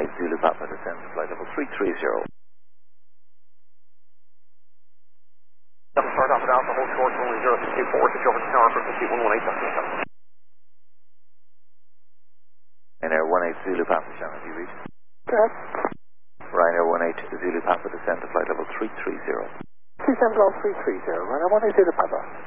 Zulu Papa, descend to flight level 330. Start off at Alpha, hold short, only 064, switch over to tower frequency 118.7. Ryanair 18 Zulu Papa, channel, have you reached? Yes. Ryanair 18 Zulu Papa, descend to flight level 330. Descend level 330, Ryanair 18 Zulu Papa.